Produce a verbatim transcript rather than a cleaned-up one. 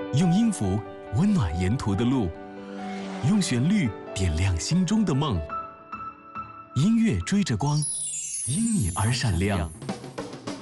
用音符温暖沿途的路，用旋律点亮心中的梦。音乐追着光，因你而闪亮。